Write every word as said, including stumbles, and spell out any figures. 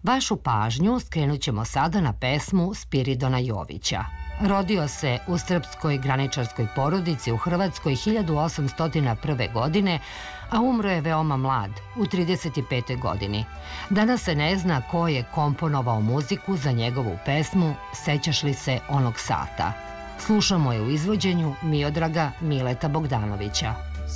Vašu pažnju skrenut ćemo sada na pesmu Spiridona Jovića. Rodio se u srpskoj graničarskoj porodici u Hrvatskoj hiljadu osamsto prve. godine, a umro je veoma mlad, u trideset petoj. godini. Danas se ne zna ko je komponovao muziku za njegovu pesmu Sećaš li se onog sata. Slušamo je u izvođenju Miodraga Mileta Bogdanovića.